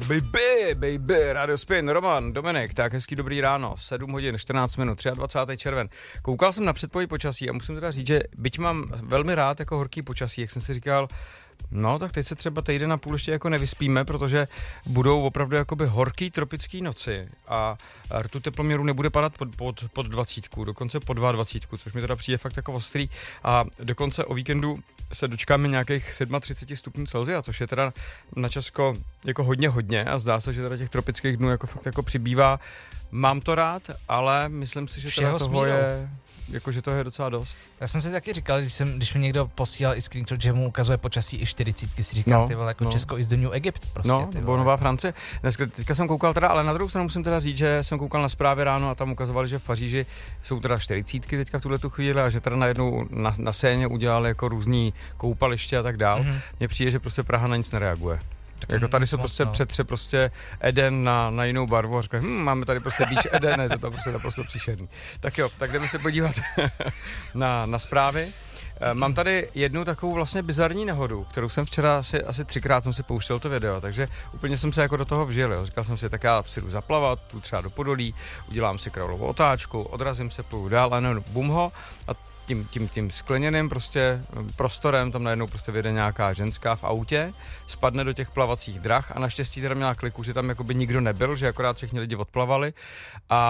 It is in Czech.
Baby, Radio Spin, Roman, Dominik, tak hezký dobrý ráno, 7 hodin, 14 minut, 23. červen. Koukal jsem na předpověď počasí a musím teda říct, že byť mám velmi rád jako horký počasí, jak jsem si říkal, no tak teď se třeba týden a půl ještě jako nevyspíme, protože budou opravdu jakoby horký tropický noci a rtuť teploměru nebude padat pod 20, dokonce pod 22, což mi teda přijde fakt jako ostrý a dokonce o víkendu se dočkáme nějakých 37 stupňů Celsia, což je teda na Česko jako hodně a zdá se, že teda těch tropických dnů jako fakt jako přibývá. Mám to rád, ale myslím si, že teda toho je, jakože toho je docela dost. Já jsem si taky říkal, když mi někdo posílal i screenshot, že mu ukazuje počasí i 40, si říkal, ty vole, jako Česko is the new Egypt prostě. No, nebo Nová Francie. Teďka jsem koukal teda, ale na druhou stranu musím teda říct, že jsem koukal na zprávy ráno a tam ukazovali, že v Paříži jsou teda 40 teďka v tuhletu chvíli a že teda najednou na Seině udělali jako různý koupaliště a tak dál. Mně přijde, že prostě Praha na nic nereaguje. Jako tady se prostě přetře prostě Eden na jinou barvu a říkají, máme tady prostě Beach Eden, je to tam prostě naprosto příšerný. Tak jo, tak jdeme se podívat na zprávy. Mám tady jednu takovou vlastně bizarní nehodu, kterou jsem včera asi 3krát jsem si pouštěl to video, takže úplně jsem se jako do toho vžil, jo. Říkal jsem si, tak já si jdu zaplavat, půjdu třeba do Podolí, udělám si královou otáčku, odrazím se, půjdu dál a no, bum ho a tím skleněným prostě prostorem tam najednou prostě vyjde nějaká ženská v autě, spadne do těch plavacích drah a naštěstí teda měla kliku, že tam jakoby nikdo nebyl, že akorát všichni lidi odplavali a